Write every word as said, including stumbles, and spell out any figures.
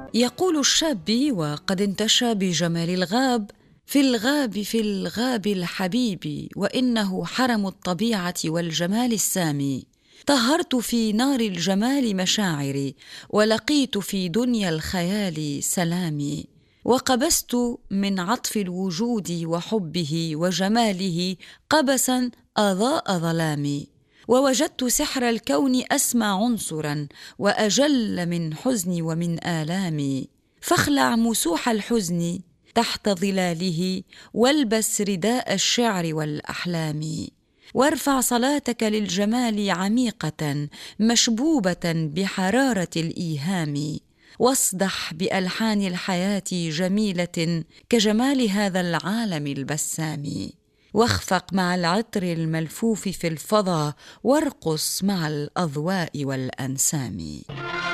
يقول الشاب وقد انتشى بجمال الغاب: في الغاب في الغاب الحبيب، وإنه حرم الطبيعة والجمال السامي. طهرت في نار الجمال مشاعري، ولقيت في دنيا الخيال سلامي. وقبست من عطف الوجود وحبه وجماله قبسا أضاء ظلامي. ووجدت سحر الكون أسمى عنصرا وأجل من حزني ومن آلامي. فاخلع مسوح الحزن تحت ظلاله، والبس رداء الشعر والأحلام. وارفع صلاتك للجمال عميقة مشبوبة بحرارة الإيهام. واصدح بألحان الحياة جميلة كجمال هذا العالم البسام. واخفق مع العطر الملفوف في الفضا، وارقص مع الأضواء والأنسام.